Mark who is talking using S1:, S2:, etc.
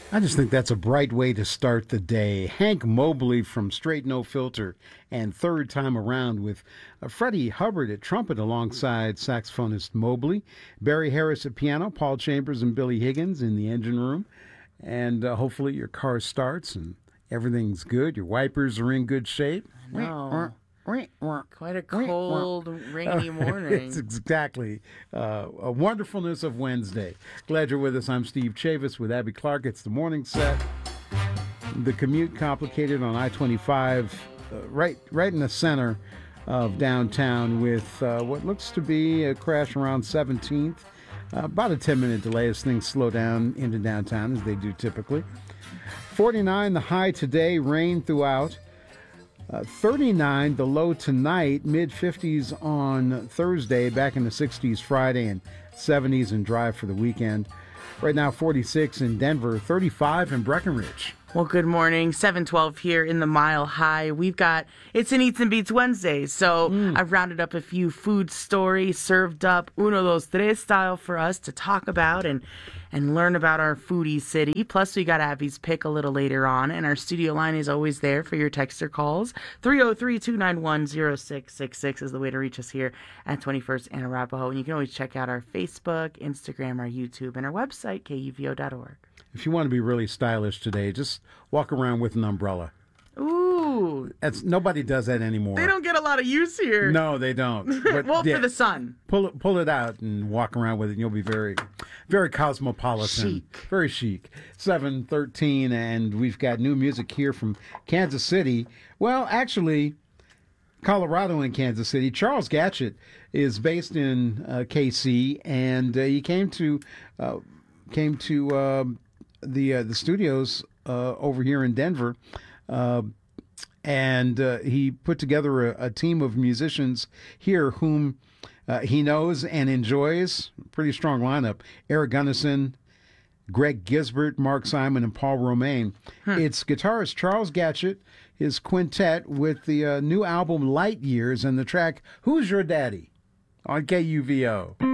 S1: I just think that's a bright way to start the day. Hank Mobley from Straight No Filter and Third Time Around with Freddie Hubbard at trumpet alongside saxophonist Mobley, Barry Harris at piano, Paul Chambers and Billy Higgins in the engine room. And hopefully your car starts and everything's good. Your wipers are in good shape.
S2: No. Quite a cold, rainy morning.
S1: It's exactly a wonderfulness of Wednesday. Glad you're with us. I'm Steve Chavis with Abby Clark. It's the morning set. The commute complicated on I-25, right in the center of downtown with what looks to be a crash around 17th. About a 10-minute delay as things slow down into downtown, as they do typically. 49, the high today, rain throughout. 39, the low tonight, mid-50s on Thursday, back in the 60s Friday, and 70s and dry for the weekend. Right now, 46 in Denver, 35 in Breckenridge.
S2: Well, good morning. 7:12 here in the Mile High. We've got It's an Eats and Beats Wednesday, so I've rounded up a few food stories served up uno, dos, tres style for us to talk about and learn about our foodie city. Plus, we got Abby's pick a little later on, and our studio line is always there for your texter calls. 303-291-0666 is the way to reach us here at 21st and Arapahoe. And you can always check out our Facebook, Instagram, our YouTube, and our website, kuvo.org.
S1: If you want to be really stylish today, just walk around with an umbrella.
S2: Ooh.
S1: Nobody does that anymore.
S2: They don't get a lot of use here.
S1: No, they don't. But
S2: well, for the sun.
S1: Pull it out and walk around with it, and you'll be very, very cosmopolitan.
S2: Chic.
S1: Very chic. 7:13, and we've got new music here from Kansas City. Well, actually, Colorado and Kansas City. Charles Gatchett is based in KC, and he came to the studios over here in Denver, and he put together a team of musicians here whom he knows and enjoys. Pretty strong lineup. Eric Gunnison, Greg Gisbert, Mark Simon, and Paul Romaine. It's guitarist Charles Gatchett, his quintet, with the new album Light Years and the track Who's Your Daddy on KUVO.